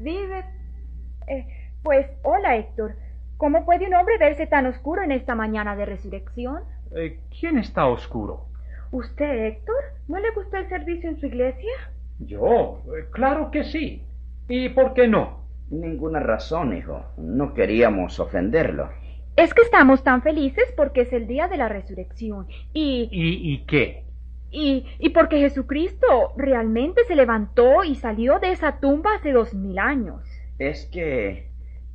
Vive... pues, hola, Héctor. ¿Cómo puede un hombre verse tan oscuro en esta mañana de resurrección? ¿Quién está oscuro? ¿Usted, Héctor? ¿No le gustó el servicio en su iglesia? Yo, claro que sí. ¿Y por qué no? Ninguna razón, hijo. No queríamos ofenderlo. Es que estamos tan felices porque es el día de la resurrección ¿Y qué? y porque Jesucristo realmente se levantó y salió de esa tumba hace 2000 años. Es que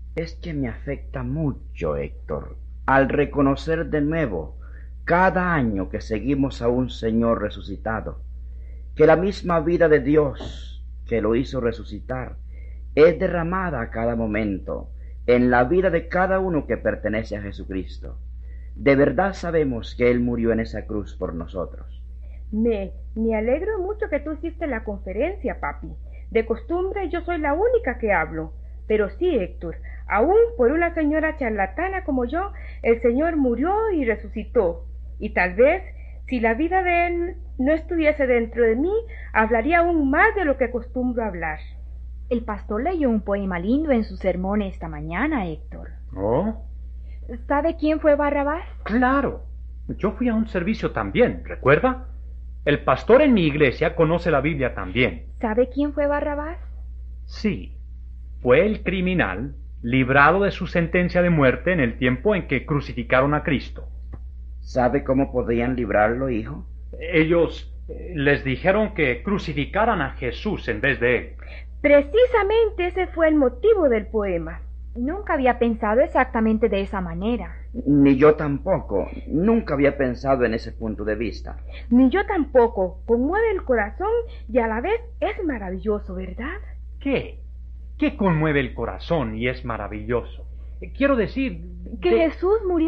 me afecta mucho, Héctor, al reconocer de nuevo, cada año que seguimos a un Señor resucitado, que la misma vida de Dios que lo hizo resucitar es derramada a cada momento en la vida de cada uno que pertenece a Jesucristo. De verdad sabemos que Él murió en esa cruz por nosotros. Me alegro mucho que tú hiciste la conferencia, papi. De costumbre yo soy la única que hablo. Pero sí, Héctor, aún por una señora charlatana como yo, el Señor murió y resucitó. Y tal vez, si la vida de Él no estuviese dentro de mí, hablaría aún más de lo que acostumbro a hablar. El pastor leyó un poema lindo en su sermón esta mañana, Héctor. ¿Oh? ¿Sabe quién fue Barrabás? Claro. Yo fui a un servicio también, ¿recuerda? El pastor en mi iglesia conoce la Biblia también. ¿Sabe quién fue Barrabás? Sí. Fue el criminal librado de su sentencia de muerte en el tiempo en que crucificaron a Cristo. ¿Sabe cómo podían librarlo, hijo? Ellos les dijeron que crucificaran a Jesús en vez de él. Precisamente ese fue el motivo del poema. Nunca había pensado exactamente de esa manera. Ni yo tampoco. Nunca había pensado en ese punto de vista. Ni yo tampoco. Conmueve el corazón y a la vez es maravilloso, ¿verdad? ¿Qué? ¿Qué conmueve el corazón y es maravilloso? Quiero decir... Que Jesús murió